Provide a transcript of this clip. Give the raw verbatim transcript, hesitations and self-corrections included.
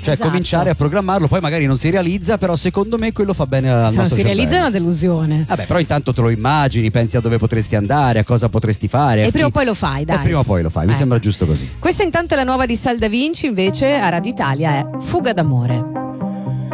Cioè esatto. cominciare a programmarlo, poi magari non si realizza, però secondo me quello fa bene al Se nostro non si cervello. realizza è una delusione. Vabbè, però intanto te lo immagini, pensi a dove potresti andare, a cosa potresti fare. E a prima o chi- poi lo fai, dai. E prima o poi lo fai, mi Eh. sembra giusto così. Questa intanto è la nuova di Sal Da Vinci, invece a Radio Italia è Fuga d'amore.